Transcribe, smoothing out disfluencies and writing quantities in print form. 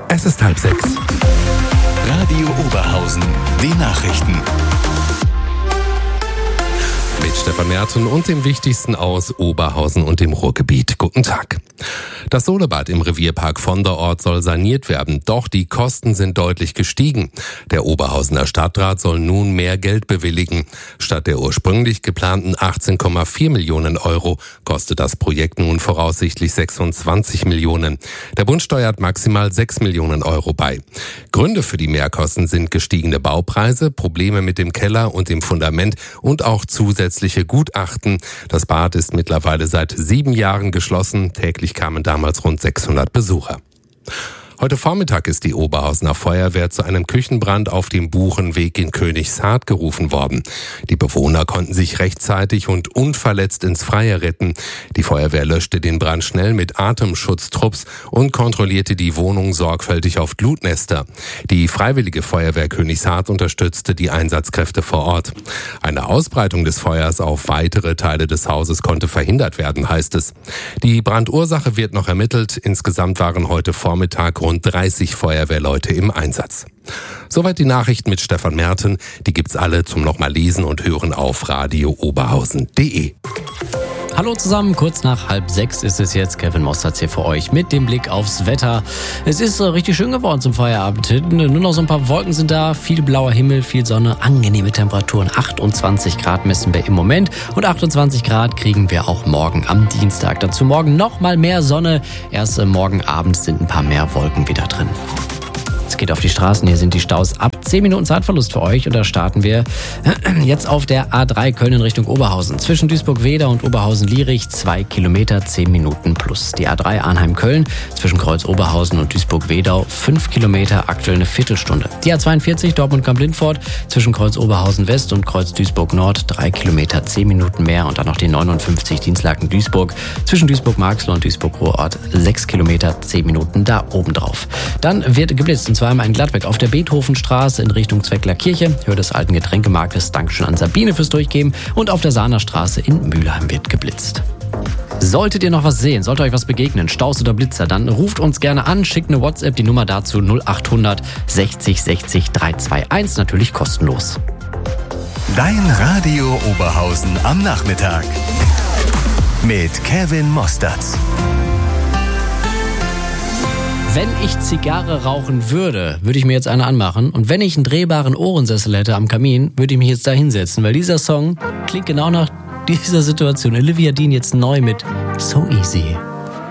Es ist 5:30. Radio Oberhausen, die Nachrichten. Mit Stefan Merten und dem Wichtigsten aus Oberhausen und dem Ruhrgebiet. Guten Tag. Das Solebad im Revierpark Vonderort soll saniert werden, doch die Kosten sind deutlich gestiegen. Der Oberhausener Stadtrat soll nun mehr Geld bewilligen. Statt der ursprünglich geplanten 18,4 Millionen Euro kostet das Projekt nun voraussichtlich 26 Millionen. Der Bund steuert maximal 6 Millionen Euro bei. Gründe für die Mehrkosten sind gestiegene Baupreise, Probleme mit dem Keller und dem Fundament und auch zusätzliche Gutachten. Das Bad ist mittlerweile seit 7 Jahren geschlossen. Täglich kamen damals rund 600 Besucher. Heute Vormittag ist die Oberhausener Feuerwehr zu einem Küchenbrand auf dem Buchenweg in Königshardt gerufen worden. Die Bewohner konnten sich rechtzeitig und unverletzt ins Freie retten. Die Feuerwehr löschte den Brand schnell mit Atemschutztrupps und kontrollierte die Wohnung sorgfältig auf Glutnester. Die Freiwillige Feuerwehr Königshardt unterstützte die Einsatzkräfte vor Ort. Eine Ausbreitung des Feuers auf weitere Teile des Hauses konnte verhindert werden, heißt es. Die Brandursache wird noch ermittelt. Insgesamt waren heute Vormittag rund 30 Feuerwehrleute im Einsatz. Soweit die Nachrichten mit Stefan Merten. Die gibt's alle zum nochmal lesen und hören auf radiooberhausen.de. Hallo zusammen, kurz nach 5:30 ist es jetzt. Kevin Mosterz hier für euch mit dem Blick aufs Wetter. Es ist richtig schön geworden zum Feierabend hin. Nur noch so ein paar Wolken sind da, viel blauer Himmel, viel Sonne, angenehme Temperaturen. 28 Grad messen wir im Moment und 28 Grad kriegen wir auch morgen am Dienstag. Dazu morgen noch mal mehr Sonne. Erst morgen Abend sind ein paar mehr Wolken wieder drin. Es geht auf die Straßen, hier sind die Staus ab 10 Minuten Zeitverlust für euch und da starten wir jetzt auf der A3 Köln in Richtung Oberhausen. Zwischen Duisburg-Wedau und Oberhausen-Lierich 2 Kilometer, 10 Minuten plus. Die A3 Arnheim-Köln zwischen Kreuz Oberhausen und Duisburg-Wedau 5 Kilometer, aktuell eine Viertelstunde. Die A42 Dortmund-Kamp-Lindfort zwischen Kreuz Oberhausen-West und Kreuz Duisburg-Nord 3 Kilometer, 10 Minuten mehr und dann noch die 59 Dienstlaken-Duisburg zwischen Duisburg-Marxloh und Duisburg-Ruhrort 6 Kilometer, 10 Minuten da oben drauf. Dann wird geblitzt, und zwar in Gladbeck auf der Beethovenstraße in Richtung Zweckler Kirche, Höhe des alten Getränkemarktes. Dankeschön an Sabine fürs Durchgeben. Und auf der Sahnerstraße in Mülheim wird geblitzt. Solltet ihr noch was sehen, sollte euch was begegnen, Staus oder Blitzer, dann ruft uns gerne an, schickt eine WhatsApp, die Nummer dazu 0800 60 60 321, natürlich kostenlos. Dein Radio Oberhausen am Nachmittag mit Kevin Mosterz. Wenn ich Zigarre rauchen würde, würde ich mir jetzt eine anmachen. Und wenn ich einen drehbaren Ohrensessel hätte am Kamin, würde ich mich jetzt da hinsetzen. Weil dieser Song klingt genau nach dieser Situation. Olivia Dean jetzt neu mit So Easy.